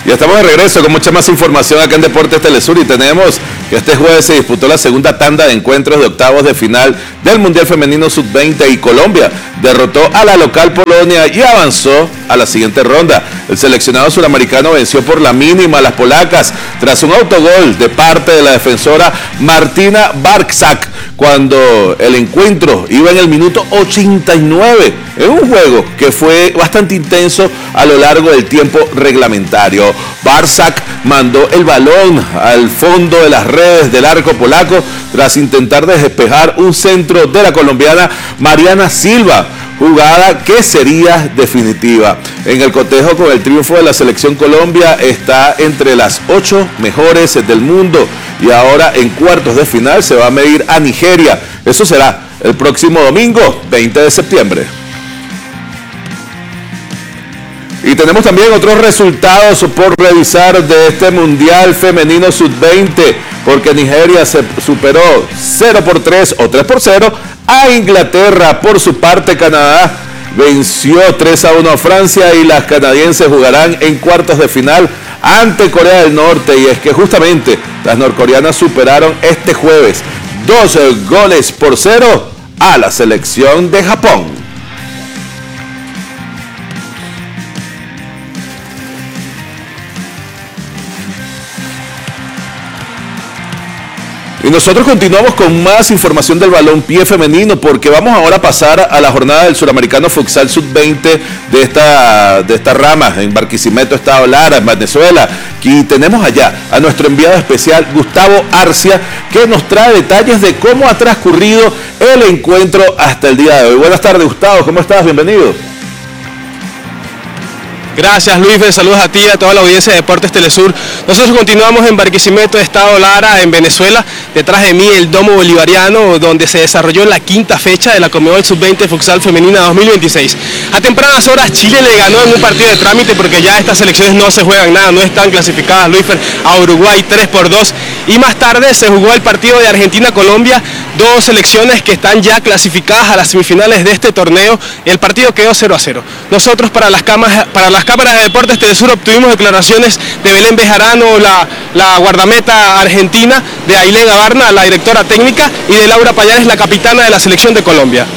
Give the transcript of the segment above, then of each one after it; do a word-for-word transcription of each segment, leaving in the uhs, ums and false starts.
Ya estamos de regreso con mucha más información acá en Deportes Telesur y tenemos que este jueves se disputó la segunda tanda de encuentros de octavos de final del Mundial Femenino sub veinte y Colombia derrotó a la local Polonia y avanzó a la siguiente ronda. El seleccionado suramericano venció por la mínima a las polacas tras un autogol de parte de la defensora Martina Barczak cuando el encuentro iba en el minuto ochenta y nueve, en un juego que fue bastante intenso a lo largo del tiempo reglamentario. Barczak mandó el balón al fondo de las redes del arco polaco tras intentar despejar un centro de la colombiana Mariana Silva, jugada que sería definitiva. En el cotejo con el triunfo de la selección Colombia está entre las ocho mejores del mundo y ahora en cuartos de final se va a medir a Nigeria. Eso será el próximo domingo, veinte de septiembre. Y tenemos también otros resultados por revisar de este Mundial Femenino sub veinte, porque Nigeria se superó cero por tres o tres por cero a Inglaterra. Por su parte, Canadá venció tres a uno a Francia y las canadienses jugarán en cuartos de final ante Corea del Norte. Y es que justamente las norcoreanas superaron este jueves dos goles por cero a la selección de Japón. Y nosotros continuamos con más información del balompié femenino, porque vamos ahora a pasar a la jornada del Suramericano Futsal sub veinte de esta, de esta rama en Barquisimeto, Estado Lara, en Venezuela. Y tenemos allá a nuestro enviado especial, Gustavo Arcia, que nos trae detalles de cómo ha transcurrido el encuentro hasta el día de hoy. Buenas tardes, Gustavo, ¿cómo estás? Bienvenido. Gracias, Luis. Saludos a ti y a toda la audiencia de Deportes Telesur. Nosotros continuamos en Barquisimeto, Estado Lara, en Venezuela. Detrás de mí el Domo Bolivariano, donde se desarrolló la quinta fecha de la Conmebol sub veinte Futsal Femenina dos mil veintiséis. A tempranas horas Chile le ganó en un partido de trámite, porque ya estas selecciones no se juegan nada, no están clasificadas, Luis, a Uruguay tres por dos. Y más tarde se jugó el partido de Argentina-Colombia, dos selecciones que están ya clasificadas a las semifinales de este torneo. El partido quedó cero a cero. Nosotros para las cámaras, para las cámaras de Deportes Telesur obtuvimos declaraciones de Belén Bejarano, la, la guardameta argentina, de Ailén Abarna, la directora técnica, y de Laura Payares, la capitana de la selección de Colombia.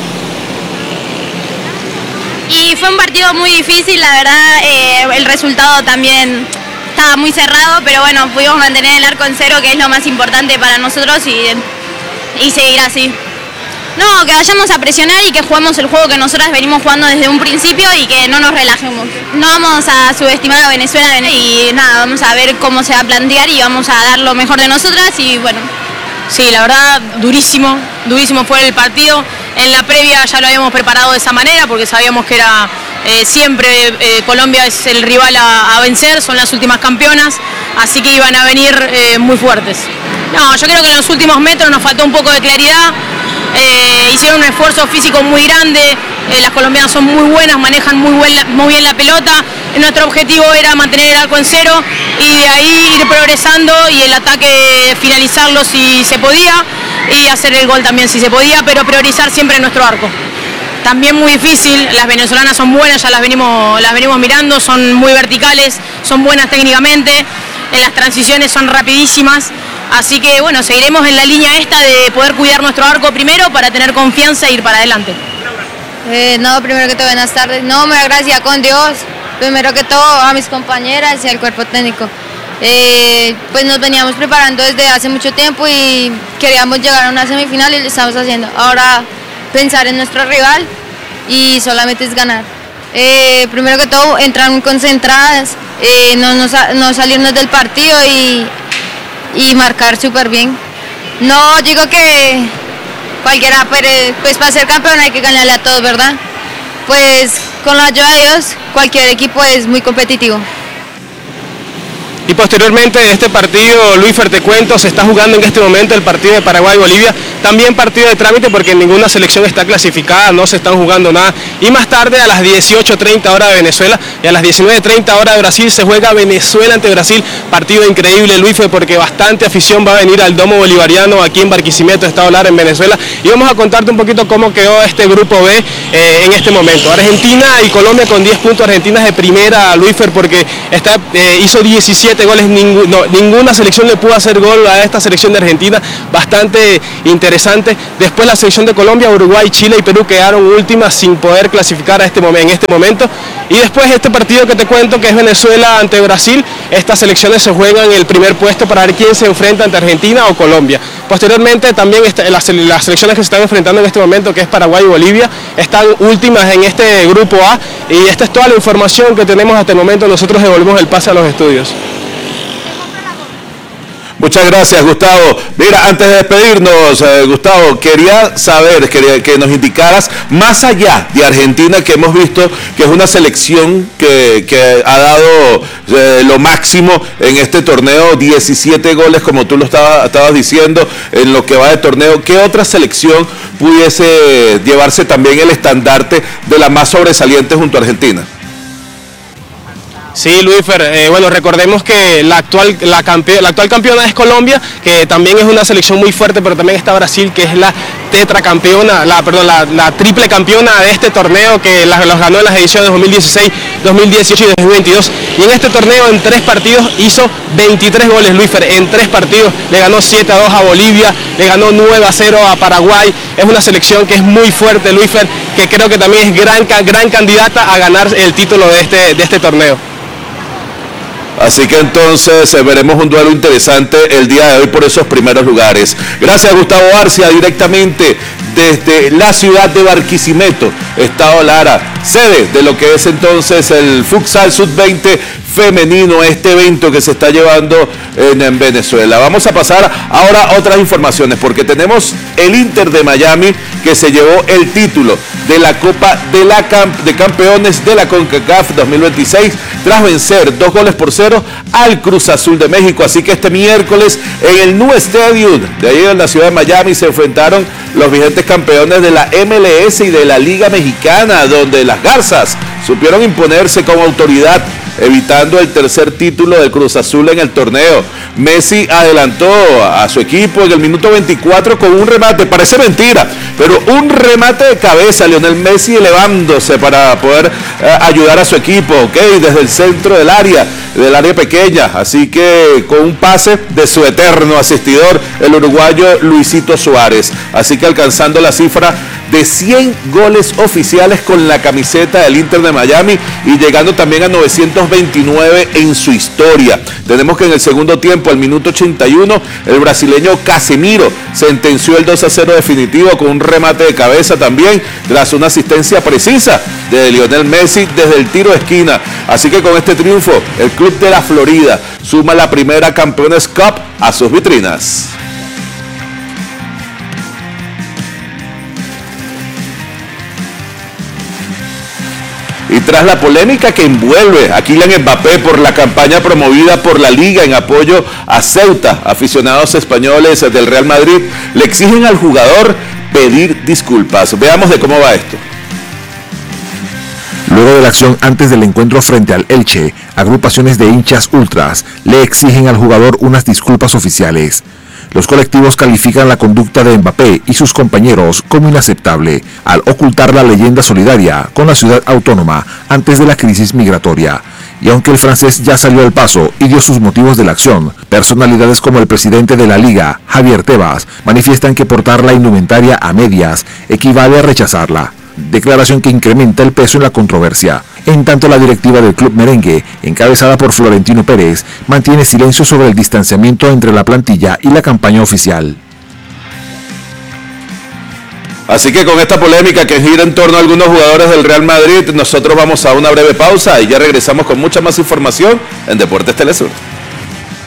Y fue un partido muy difícil, la verdad, eh, el resultado también estaba muy cerrado, pero bueno, pudimos mantener el arco en cero, que es lo más importante para nosotros, y, y seguir así. No, que vayamos a presionar y que juguemos el juego que nosotras venimos jugando desde un principio y que no nos relajemos. No vamos a subestimar a Venezuela y nada, vamos a ver cómo se va a plantear y vamos a dar lo mejor de nosotras y bueno. Sí, la verdad, durísimo, durísimo fue el partido. En la previa ya lo habíamos preparado de esa manera porque sabíamos que era eh, siempre eh, Colombia es el rival a, a vencer, son las últimas campeonas, así que iban a venir eh, muy fuertes. No, yo creo que en los últimos metros nos faltó un poco de claridad. Eh, hicieron un esfuerzo físico muy grande, eh, las colombianas son muy buenas, manejan muy, buen, muy bien la pelota. Nuestro objetivo era mantener el arco en cero y de ahí ir progresando y el ataque finalizarlo si se podía y hacer el gol también si se podía, pero priorizar siempre nuestro arco. También muy difícil, las venezolanas son buenas, ya las venimos, las venimos mirando, son muy verticales, son buenas técnicamente, en las transiciones son rapidísimas. Así que bueno, seguiremos en la línea esta de poder cuidar nuestro arco primero para tener confianza e ir para adelante. Eh, no, primero que todo, buenas tardes. No, me agradezco con Dios. Primero que todo, a mis compañeras y al cuerpo técnico. Eh, pues nos veníamos preparando desde hace mucho tiempo y queríamos llegar a una semifinal y lo estamos haciendo. Ahora pensar en nuestro rival y solamente es ganar. Eh, primero que todo, entrar muy concentradas, eh, no, no, no salirnos del partido y... y marcar súper bien. No digo que cualquiera, pero pues para ser campeón hay que ganarle a todos, ¿verdad? Pues con la ayuda de Dios, cualquier equipo es muy competitivo. Y posteriormente de este partido, Luisfer, te cuento, se está jugando en este momento el partido de Paraguay-Bolivia, también partido de trámite porque ninguna selección está clasificada, no se están jugando nada. Y más tarde a las dieciocho treinta hora de Venezuela y a las diecinueve treinta hora de Brasil se juega Venezuela ante Brasil, partido increíble, Luisfer, porque bastante afición va a venir al Domo Bolivariano aquí en Barquisimeto, Estado Lara, en Venezuela. Y vamos a contarte un poquito cómo quedó este grupo B eh, en este momento. Argentina y Colombia con diez puntos, Argentina es de primera, Luisfer, porque está, eh, hizo diecisiete goles, ningú, no, ninguna selección le pudo hacer gol a esta selección de Argentina, bastante interesante. Después la selección de Colombia, Uruguay, Chile y Perú quedaron últimas sin poder clasificar a este momento, en este momento. Y después este partido que te cuento, que es Venezuela ante Brasil, estas selecciones se juegan el primer puesto para ver quién se enfrenta ante Argentina o Colombia. Posteriormente también está, las, las selecciones que se están enfrentando en este momento, que es Paraguay y Bolivia, están últimas en este grupo A. Y esta es toda la información que tenemos hasta el momento. Nosotros devolvemos el pase a los estudios. Muchas gracias, Gustavo. Mira, antes de despedirnos, eh, Gustavo, quería saber, quería que nos indicaras, más allá de Argentina, que hemos visto que es una selección que, que ha dado eh, lo máximo en este torneo, diecisiete goles, como tú lo estaba, estabas diciendo, en lo que va de torneo, ¿qué otra selección pudiese llevarse también el estandarte de la más sobresaliente junto a Argentina? Sí, Luisfer, eh, bueno, recordemos que la actual, la, campe la actual campeona es Colombia, que también es una selección muy fuerte, pero también está Brasil, que es la tetracampeona, la, perdón, la, la triple campeona de este torneo, que la, los ganó en las ediciones dos mil dieciséis, dos mil dieciocho y dos mil veintidós. Y en este torneo, en tres partidos, hizo veintitrés goles, Luisfer, en tres partidos. Le ganó siete a dos a Bolivia, le ganó nueve a cero a Paraguay. Es una selección que es muy fuerte, Luisfer, que creo que también es gran, gran candidata a ganar el título de este, de este torneo. Así que entonces eh, veremos un duelo interesante el día de hoy por esos primeros lugares. Gracias, Gustavo Arcia, directamente desde la ciudad de Barquisimeto, Estado Lara, sede de lo que es entonces el Futsal sub veinte femenino, este evento que se está llevando en, en Venezuela. Vamos a pasar ahora a otras informaciones, porque tenemos el Inter de Miami, que se llevó el título de la Copa de, la Camp de Campeones de la CONCACAF dos mil veintiséis, tras vencer dos goles por cero al Cruz Azul de México. Así que este miércoles en el Nu Stadium de ahí en la ciudad de Miami se enfrentaron los vigentes campeones de la M L S y de la Liga Mexicana, donde las Garzas supieron imponerse con autoridad, evitando el tercer título del Cruz Azul en el torneo. Messi adelantó a su equipo en el minuto veinticuatro con un remate, parece mentira, pero un remate de cabeza, Lionel Messi elevándose para poder eh, ayudar a su equipo, ok, desde el centro del área, del área pequeña, así que con un pase de su eterno asistidor, el uruguayo Luisito Suárez, así que alcanzando la cifra de cien goles oficiales con la camiseta del Inter de Miami y llegando también a novecientos veintinueve en su historia. Tenemos que en el segundo tiempo, al minuto ochenta y uno, el brasileño Casemiro sentenció el dos a cero definitivo con un remate de cabeza también, tras una asistencia precisa de Lionel Messi desde el tiro de esquina. Así que con este triunfo, el club de la Florida suma la primera Campeones Cup a sus vitrinas. Y tras la polémica que envuelve a Kylian Mbappé por la campaña promovida por la Liga en apoyo a Ceuta, aficionados españoles del Real Madrid le exigen al jugador pedir disculpas. Veamos de cómo va esto. Luego de la acción antes del encuentro frente al Elche, agrupaciones de hinchas ultras le exigen al jugador unas disculpas oficiales. Los colectivos califican la conducta de Mbappé y sus compañeros como inaceptable al ocultar la leyenda solidaria con la ciudad autónoma antes de la crisis migratoria. Y aunque el francés ya salió al paso y dio sus motivos de la acción, personalidades como el presidente de la Liga, Javier Tebas, manifiestan que portar la indumentaria a medias equivale a rechazarla. Declaración que incrementa el peso en la controversia. En tanto, la directiva del club merengue, encabezada por Florentino Pérez, mantiene silencio sobre el distanciamiento entre la plantilla y la campaña oficial. Así que con esta polémica que gira en torno a algunos jugadores del Real Madrid, nosotros vamos a una breve pausa y ya regresamos con mucha más información en Deportes Telesur.